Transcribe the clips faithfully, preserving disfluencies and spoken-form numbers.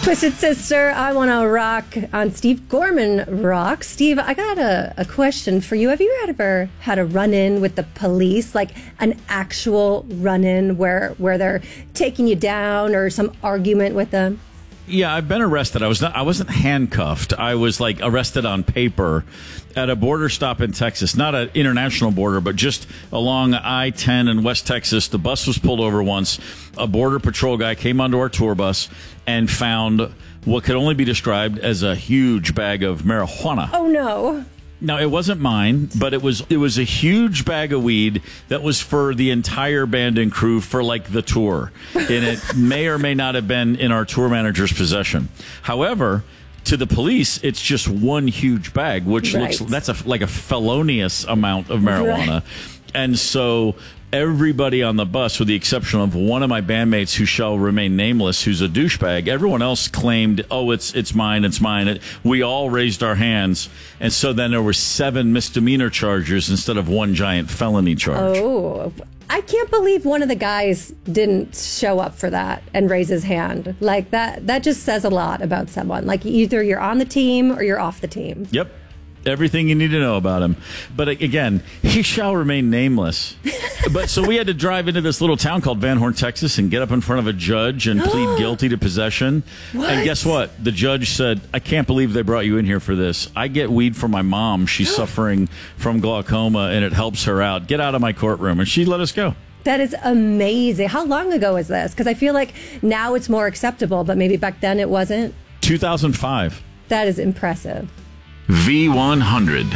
Twisted Sister, I Want to Rock on Steve Gorman Rock. Steve, I got a, a question for you. Have you ever had a run-in with the police, like an actual run-in where where they're taking you down or some argument with them? Yeah, I've been arrested. I was not. I wasn't handcuffed. I was like arrested on paper at a border stop in Texas, not an international border, but just along I ten in West Texas. The bus was pulled over once. A border patrol guy came onto our tour bus and found what could only be described as a huge bag of marijuana. Oh no. No, it wasn't mine, but it was it was a huge bag of weed that was for the entire band and crew for like the tour. And it may or may not have been in our tour manager's possession. However, to the police, it's just one huge bag, which right. looks that's a like a felonious amount of marijuana. Right. And so everybody on the bus, with the exception of one of my bandmates who shall remain nameless, who's a douchebag, everyone else claimed, oh, it's it's mine, it's mine. It, we all raised our hands. And so then there were seven misdemeanor charges instead of one giant felony charge. Oh, I can't believe one of the guys didn't show up for that and raise his hand. Like that, that just says a lot about someone. Like either you're on the team or you're off the team. Yep. Everything you need to know about him. But again, he shall remain nameless. But so we had to drive into this little town called Van Horn, Texas, and get up in front of a judge and plead guilty to possession. What? And guess what? The judge said, I can't believe they brought you in here for this. I get weed for my mom. She's suffering from glaucoma, and it helps her out. Get out of my courtroom. And she let us go. That is amazing. How long ago is this? Because I feel like now it's more acceptable, but maybe back then it wasn't. two thousand five. That is impressive. V one hundred.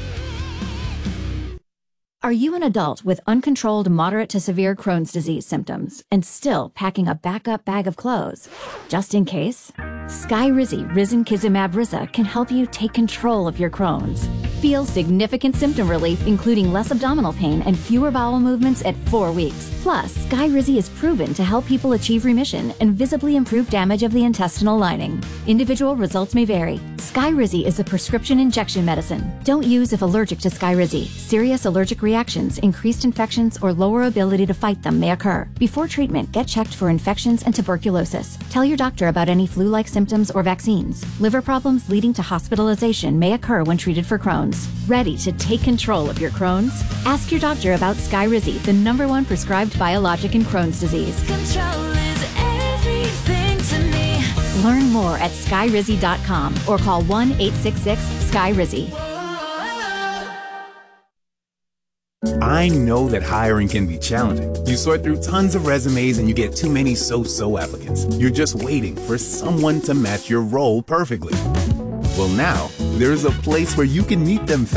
Are you an adult with uncontrolled moderate to severe Crohn's disease symptoms and still packing a backup bag of clothes? Just in case? Skyrizi Risankizumab Riza can help you take control of your Crohn's. Feel significant symptom relief, including less abdominal pain and fewer bowel movements at four weeks. Plus, Skyrizi is proven to help people achieve remission and visibly improve damage of the intestinal lining. Individual results may vary. Skyrizi is a prescription injection medicine. Don't use if allergic to Skyrizi. Serious allergic reactions, increased infections, or lower ability to fight them may occur. Before treatment, get checked for infections and tuberculosis. Tell your doctor about any flu-like symptoms or vaccines. Liver problems leading to hospitalization may occur when treated for Crohn's. Ready to take control of your Crohn's? Ask your doctor about Skyrizi, the number one prescribed biologic in Crohn's disease. Control is everything to me. Learn more at skyrizi dot com or call one eight six six SKYRIZI. I know that hiring can be challenging. You sort through tons of resumes and you get too many so-so applicants. You're just waiting for someone to match your role perfectly. Well, now, there's a place where you can meet them fast.